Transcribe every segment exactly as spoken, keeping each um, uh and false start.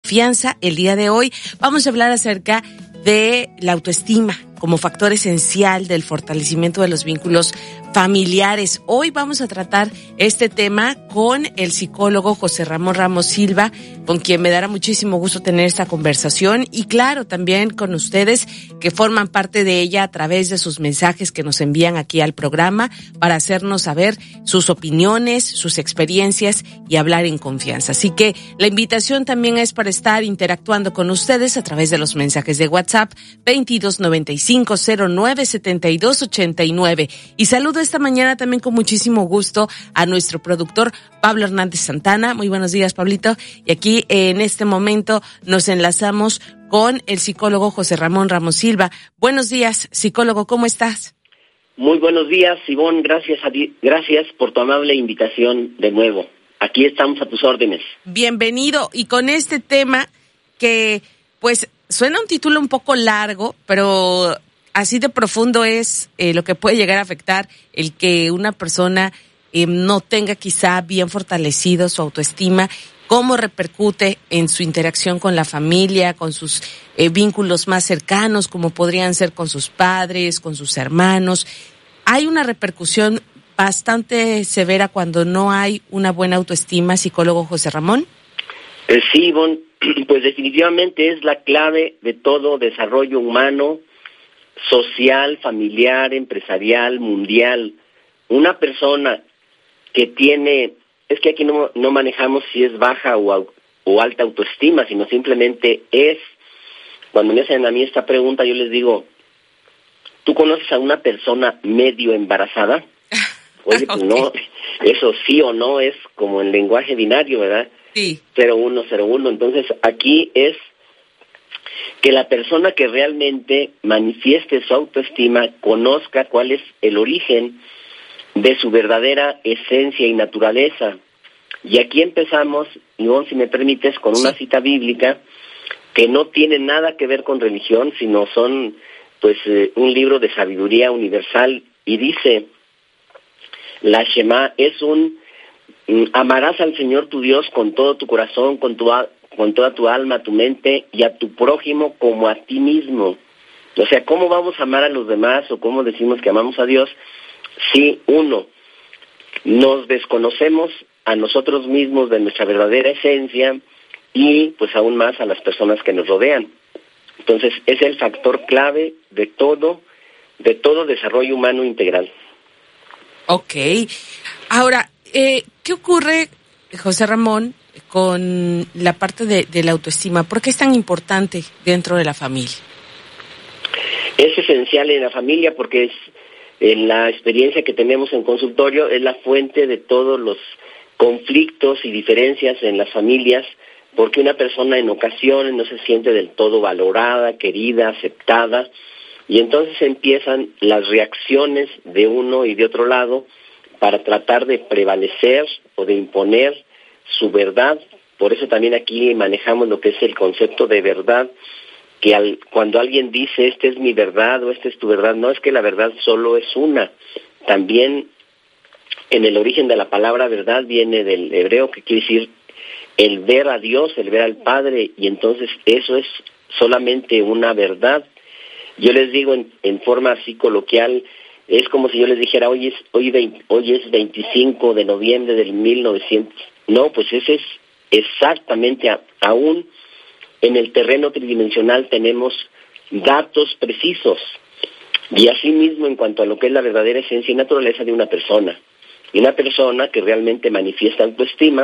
confianza. El día de hoy vamos a hablar acerca de la autoestima como factor esencial del fortalecimiento de los vínculos familiares. Hoy vamos a tratar este tema con el psicólogo José Ramón Ramos Silva, con quien me dará muchísimo gusto tener esta conversación, y claro, también con ustedes que forman parte de ella a través de sus mensajes que nos envían aquí al programa para hacernos saber sus opiniones, sus experiencias y hablar en confianza. Así que la invitación también es para estar interactuando con ustedes a través de los mensajes de WhatsApp veintidós noventa y cinco cero nueve setenta y dos ochenta y nueve. Y saludo esta mañana también con muchísimo gusto a nuestro productor Pablo Hernández Santana. Muy buenos días, Pablito. Y aquí en este momento nos enlazamos con el psicólogo José Ramón Ramos Silva. Buenos días, psicólogo, ¿cómo estás? Muy buenos días, Ivonne. Gracias a ti, gracias por tu amable invitación de nuevo. Aquí estamos a tus órdenes. Bienvenido. Y con este tema que, pues, suena un título un poco largo, pero así de profundo es eh, lo que puede llegar a afectar el que una persona eh, no tenga quizá bien fortalecido su autoestima, cómo repercute en su interacción con la familia, con sus eh, vínculos más cercanos, como podrían ser con sus padres, con sus hermanos. Hay una repercusión bastante severa cuando no hay una buena autoestima, psicólogo José Ramón. Eh, sí, Ivonne, pues definitivamente es la clave de todo desarrollo humano, social, familiar, empresarial, mundial. Una persona que tiene, es que aquí no, no manejamos si es baja o, o alta autoestima, sino simplemente es. Cuando me hacen a mí esta pregunta, yo les digo, ¿tú conoces a una persona medio embarazada? Oye, pues okay. No, eso sí o no es como en lenguaje binario, ¿verdad? Sí. cero uno cero uno. Entonces aquí es que la persona que realmente manifieste su autoestima conozca cuál es el origen de su verdadera esencia y naturaleza. Y aquí empezamos, Ivonne, si me permites, con una cita bíblica que no tiene nada que ver con religión, sino son pues eh, un libro de sabiduría universal, y dice, la Shema es un amarás al Señor tu Dios con todo tu corazón, con tu con toda tu alma, tu mente, y a tu prójimo como a ti mismo. O sea, ¿cómo vamos a amar a los demás o cómo decimos que amamos a Dios si, uno, nos desconocemos a nosotros mismos de nuestra verdadera esencia y, pues, aún más a las personas que nos rodean? Entonces, es el factor clave de todo, de todo desarrollo humano integral. Ok. Ahora, eh, ¿qué ocurre, José Ramón, con la parte de, de la autoestima? ¿Por qué es tan importante dentro de la familia? Es esencial en la familia porque es, en la experiencia que tenemos en consultorio, es la fuente de todos los conflictos y diferencias en las familias, porque una persona en ocasiones no se siente del todo valorada, querida, aceptada, y entonces empiezan las reacciones de uno y de otro lado para tratar de prevalecer o de imponer su verdad. Por eso también aquí manejamos lo que es el concepto de verdad, que al, cuando alguien dice, esta es mi verdad o esta es tu verdad, no es que la verdad solo es una. También en el origen de la palabra verdad viene del hebreo, que quiere decir el ver a Dios, el ver al Padre, y entonces eso es solamente una verdad. Yo les digo en, en forma así coloquial, es como si yo les dijera, hoy es hoy, veinte, hoy es veinticinco de noviembre del mil novecientos. No, pues ese es exactamente, a, aún en el terreno tridimensional tenemos datos precisos. Y asimismo, en cuanto a lo que es la verdadera esencia y naturaleza de una persona. Y una persona que realmente manifiesta autoestima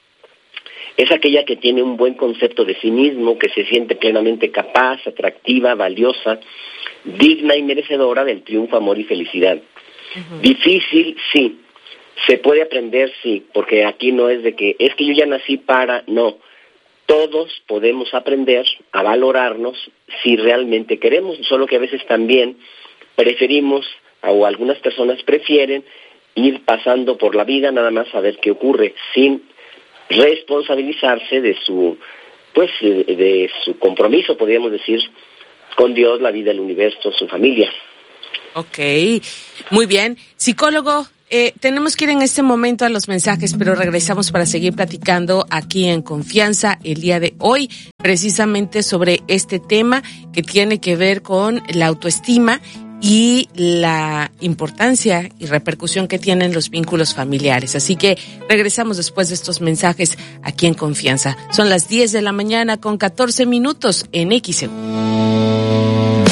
es aquella que tiene un buen concepto de sí mismo, que se siente plenamente capaz, atractiva, valiosa, digna y merecedora del triunfo, amor y felicidad. Uh-huh. Difícil, sí. Se puede aprender, sí, porque aquí no es de que, es que yo ya nací para, no. Todos podemos aprender a valorarnos si realmente queremos, solo que a veces también preferimos, o algunas personas prefieren, ir pasando por la vida nada más a ver qué ocurre, sin responsabilizarse de su, pues, de su compromiso, podríamos decir, con Dios, la vida, el universo, su familia. Ok, muy bien. Psicólogo Eh, tenemos que ir en este momento a los mensajes, pero regresamos para seguir platicando aquí en Confianza el día de hoy, precisamente sobre este tema que tiene que ver con la autoestima y la importancia y repercusión que tienen los vínculos familiares. Así que regresamos después de estos mensajes aquí en Confianza. Son las diez de la mañana con catorce minutos en X E U.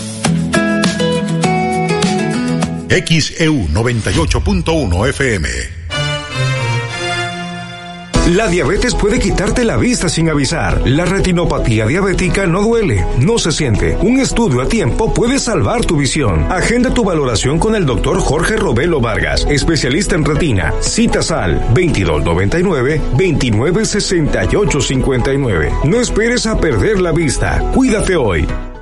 X E U noventa y ocho punto uno F M. La diabetes puede quitarte la vista sin avisar. La retinopatía diabética no duele, no se siente. Un estudio a tiempo puede salvar tu visión. Agenda tu valoración con el doctor Jorge Robelo Vargas, especialista en retina. Citas al veintidós noventa y nueve, veintinueve sesenta y ocho cincuenta y nueve. No esperes a perder la vista. Cuídate hoy.